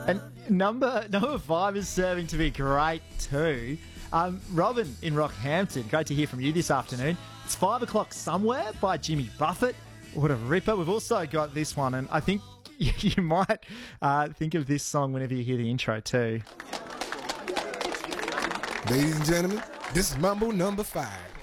And number 5 is serving to be great too. Robin in Rockhampton, great to hear from you this afternoon. It's 5 o'clock somewhere by Jimmy Buffett. What a ripper. We've also got this one, and I think you might think of this song whenever you hear the intro too. Ladies and gentlemen, this is Mambo number 5.